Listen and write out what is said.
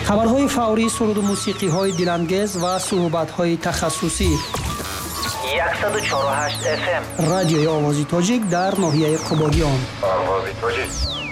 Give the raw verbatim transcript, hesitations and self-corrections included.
خبرهای فوری، سرود و موسیقی‌های دلانگیز و صحبت‌های تخصصی. صد و چهار و هشت اف ام رادیوی آوازی تاجیک در ناحیه قبادیان. آوازی تاجیک.